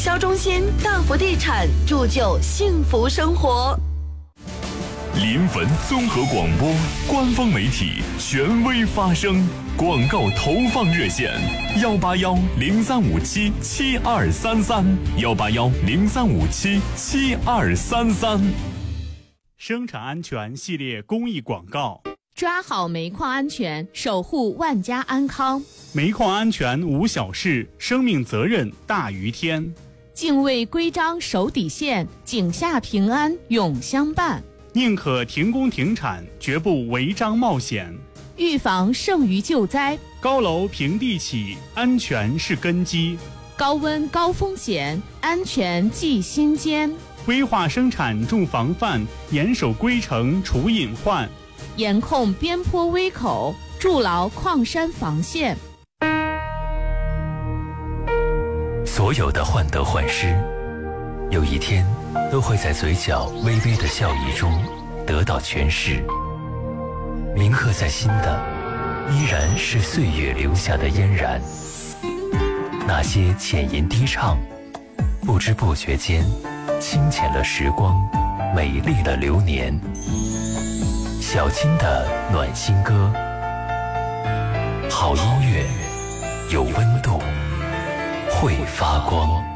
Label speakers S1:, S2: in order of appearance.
S1: 销中心大福地产，铸就幸福生活。
S2: 临汾综合广播官方媒体，权威发声。广告投放热线：18103577233，18103577233。
S3: 生产安全系列公益广告。
S4: 抓好煤矿安全，守护万家安康。
S3: 煤矿安全无小事，生命责任大于天。
S4: 敬畏规章守底线，井下平安永相伴。
S3: 宁可停工停产，绝不违章冒险。
S4: 预防胜于救灾。
S3: 高楼平地起，安全是根基。
S4: 高温高风险，安全记心间。
S3: 规划生产重防范，严守规程除隐患。
S4: 严控边坡危口，筑牢矿山防线。
S5: 所有的患得患失，有一天都会在嘴角微微的笑意中得到诠释。铭刻在心的，依然是岁月留下的嫣然。那些浅吟低唱，不知不觉间清浅了时光，美丽了流年。小青的暖心歌，好音乐，有温度，会发光。